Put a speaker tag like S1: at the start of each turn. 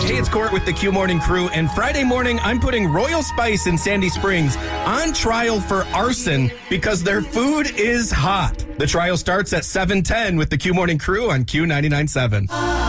S1: Hey, it's Court with the Q Morning Crew, and Friday morning, I'm putting Royal Spice in Sandy Springs on trial for arson because their food is hot. The trial starts at 7:10 with the Q Morning Crew on Q 99.7.